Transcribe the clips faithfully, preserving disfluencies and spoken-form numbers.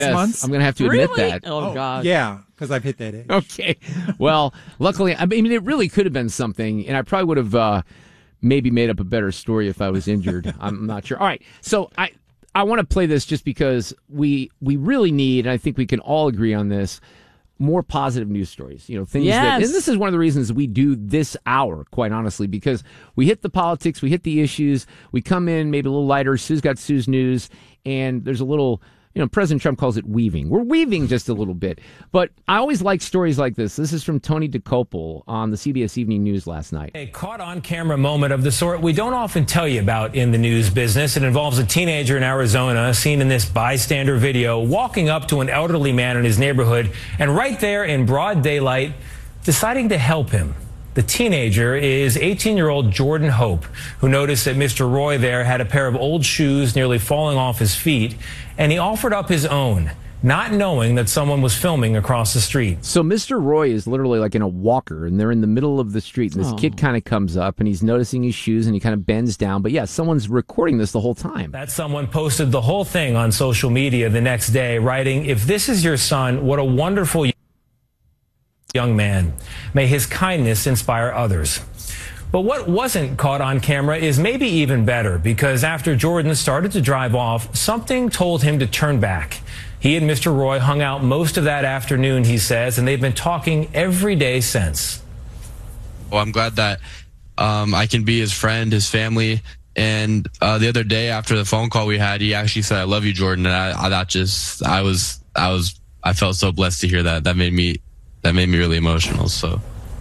Yes, months. I'm going to have to admit Really? that. Oh, God. Yeah, because I've hit that age. Okay. Well, luckily, I mean, it really could have been something, and I probably would have uh, maybe made up a better story if I was injured. I'm not sure. All right. So I, I want to play this just because we we really need, and I think we can all agree on this, more positive news stories. You know, things Yes. that, and this is one of the reasons we do this hour, quite honestly, because we hit the politics, we hit the issues, we come in maybe a little lighter. Sue's got Sue's news, and there's a little. You know, President Trump calls it weaving. We're weaving just a little bit. But I always like stories like this. This is from Tony DeCopel on the C B S Evening News last night. A caught-on-camera moment of the sort we don't often tell you about in the news business. It involves a teenager in Arizona seen in this bystander video walking up to an elderly man in his neighborhood and right there in broad daylight deciding to help him. The teenager is eighteen-year-old Jordan Hope, who noticed that Mister Roy there had a pair of old shoes nearly falling off his feet, and he offered up his own, not knowing that someone was filming across the street. So Mister Roy is literally like in a walker, and they're in the middle of the street, and this Oh. kid kind of comes up, and he's noticing his shoes, and he kind of bends down. But yeah, someone's recording this the whole time. That someone posted the whole thing on social media the next day, writing, "If this is your son, what a wonderful young man. May his kindness inspire others." But what wasn't caught on camera is maybe even better, because after Jordan started to drive off, something told him to turn back. He and Mister Roy hung out most of that afternoon, he says, and they've been talking every day since. Well, I'm glad that um, I can be his friend, his family. And uh, the other day after the phone call we had, he actually said, "I love you, Jordan." And I, I that just, I was, I was, I felt so blessed to hear that. That made me, that made me really emotional. So.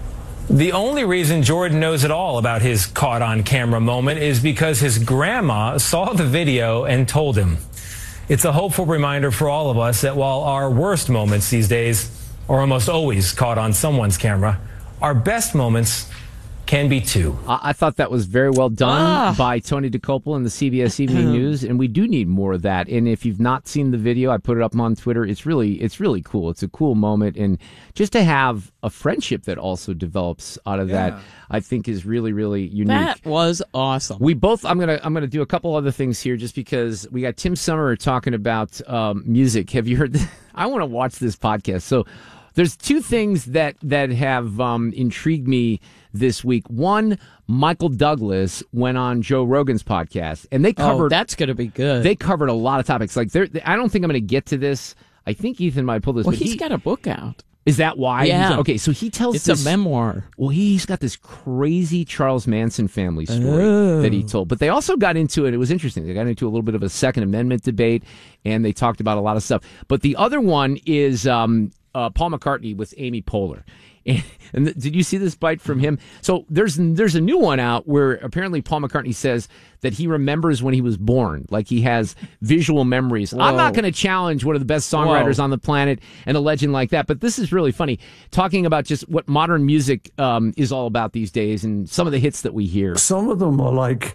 The only reason Jordan knows at all about his caught-on-camera moment is because his grandma saw the video and told him. It's a hopeful reminder for all of us that while our worst moments these days are almost always caught on someone's camera, our best moments can be too. I, I thought that was very well done Ah. by Tony DeCopel in the C B S Evening News, and we do need more of that. And if you've not seen the video, I put it up on Twitter. It's really, it's really cool. It's a cool moment, and just to have a friendship that also develops out of Yeah. that, I think is really, really unique. That was awesome. We both. I'm gonna. I'm gonna do a couple other things here, just because we got Tim Summer talking about um, music. Have you heard? This? I want to watch this podcast. So, there's two things that that have um, intrigued me this week. One, Michael Douglas went on Joe Rogan's podcast, and they covered. oh, that's going to be good. They covered a lot of topics. Like, they're, I don't think I'm going to get to this. I think Ethan might pull this. well, but he's he, got a book out. Is that why? Yeah. He's- okay, so he tells It's this, a memoir. well, he's got this crazy Charles Manson family story Oh. that he told. But they also got into it. It was interesting. They got into a little bit of a Second Amendment debate, and they talked about a lot of stuff. But the other one is um, uh, Paul McCartney with Amy Poehler. And, and th- did you see this bite from him? So there's there's a new one out where apparently Paul McCartney says that he remembers when he was born, like he has visual memories. I'm not Whoa. going to challenge one of the best songwriters Whoa. on the planet and a legend like that, but this is really funny, talking about just what modern music um, is all about these days and some of the hits that we hear. Some of them are like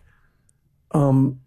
um,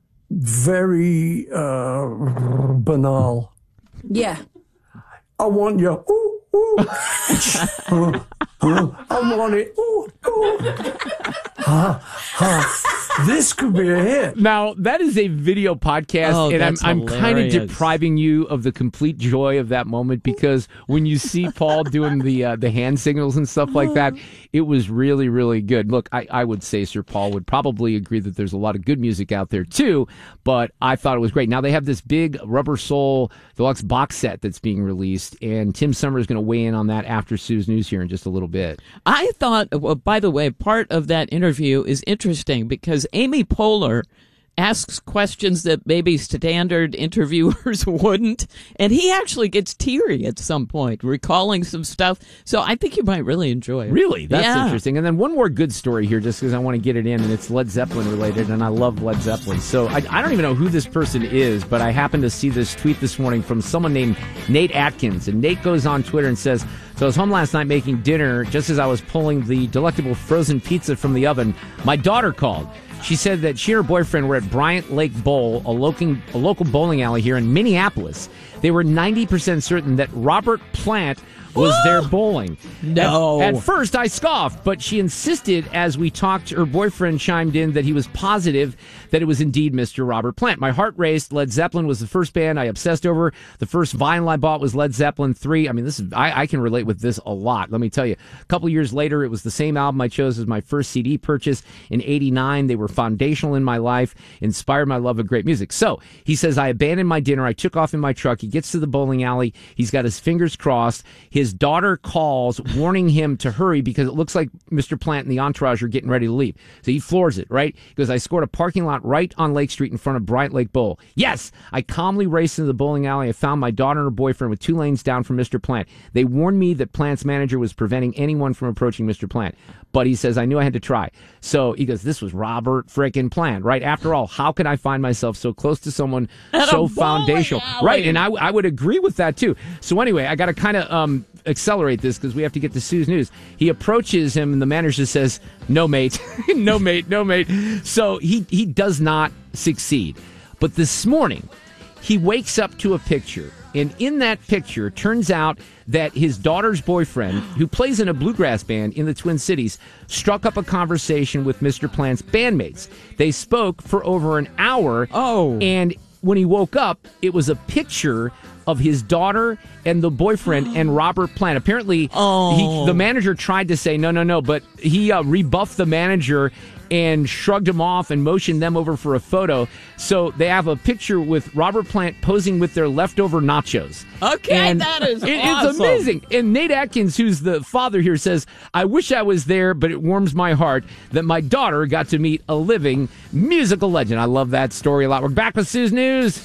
very uh, banal. Yeah. I want you. Ooh, ooh. Uh, uh, I want it. Ooh, ooh. Ha, ha. This could be a hit. Now, that is a video podcast, Oh, and I'm, that's I'm kind of hilarious. depriving you of the complete joy of that moment, because when you see Paul doing the uh, the hand signals and stuff like that, it was really, really good. Look, I, I would say Sir Paul would probably agree that there's a lot of good music out there, too, but I thought it was great. Now, they have this big Rubber Soul Deluxe box set that's being released, and Tim Summer is going to weigh in on that after Sue's News here in just a little bit. I thought, well, by the way, part of that interview is interesting because Amy Poehler asks questions that maybe standard interviewers wouldn't, and he actually gets teary at some point, recalling some stuff. So I think you might really enjoy it. Really? That's Yeah. interesting. And then one more good story here, just because I want to get it in, and it's Led Zeppelin related, and I love Led Zeppelin. So I, I don't even know who this person is, but I happened to see this tweet this morning from someone named Nate Atkins. And Nate goes on Twitter and says, "So I was home last night making dinner. Just as I was pulling the delectable frozen pizza from the oven, my daughter called. She said that she and her boyfriend were at Bryant Lake Bowl, a local, a local bowling alley here in Minneapolis. they were ninety percent certain that Robert Plant was there bowling. No. At, at first, I scoffed, but she insisted as we talked, her boyfriend chimed in that he was positive that it was indeed Mister Robert Plant. My heart raced. Led Zeppelin was the first band I obsessed over. The first vinyl I bought was Led Zeppelin three. I mean, this is I, I can relate with this a lot. Let me tell you. A couple years later, it was the same album I chose as my first C D purchase in eighty-nine. They were foundational in my life, inspired my love of great music. So, he says, I abandoned my dinner. I took off in my truck. He gets to the bowling alley. He's got his fingers crossed. His daughter calls, warning him to hurry because it looks like Mister Plant and the entourage are getting ready to leave. So he floors it, right? He goes, I scored a parking lot right on Lake Street in front of Bryant Lake Bowl. Yes! I calmly raced into the bowling alley. I found my daughter and her boyfriend with two lanes down from Mister Plant. They warned me that Plant's manager was preventing anyone from approaching Mister Plant. But he says, I knew I had to try. So he goes, this was Robert frickin' Plant, right? After all, how can I find myself so close to someone At so a bowling foundational? alley. Right, and I, I would agree with that too. So anyway, I got to kind of um, accelerate this because we have to get to Sue's news. He approaches him and the manager says, no, mate, no, mate, no, mate. So he, he does not succeed. But this morning, he wakes up to a picture. And in that picture, turns out that his daughter's boyfriend, who plays in a bluegrass band in the Twin Cities, struck up a conversation with Mister Plant's bandmates. They spoke for over an hour. Oh. And when he woke up, it was a picture of his daughter and the boyfriend and Robert Plant. Apparently, Oh. he, the manager tried to say no, no, no, but he uh, rebuffed the manager and shrugged him off and motioned them over for a photo. So they have a picture with Robert Plant posing with their leftover nachos. Okay, And that is it- awesome. It's amazing. And Nate Atkins, who's the father here, says, I wish I was there, but it warms my heart that my daughter got to meet a living musical legend. I love that story a lot. We're back with Sue's News.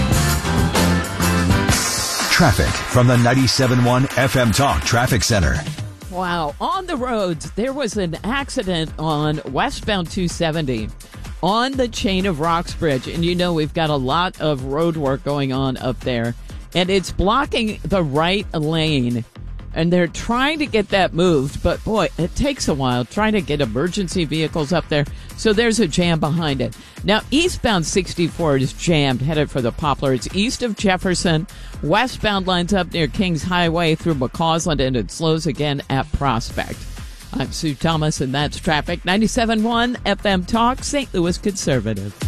Traffic from the ninety-seven point one F M Talk Traffic Center. Wow. On the roads, there was an accident on westbound two seventy on the Chain of Rocks Bridge. And you know, we've got a lot of road work going on up there. And it's blocking the right lane. And they're trying to get that moved. But boy, it takes a while trying to get emergency vehicles up there. So there's a jam behind it. Now, eastbound sixty-four is jammed, headed for the Poplar. It's east of Jefferson. Westbound lines up near Kings Highway through McCausland, and it slows again at Prospect. I'm Sue Thomas, and that's traffic. ninety-seven point one F M Talk, Saint Louis Conservative.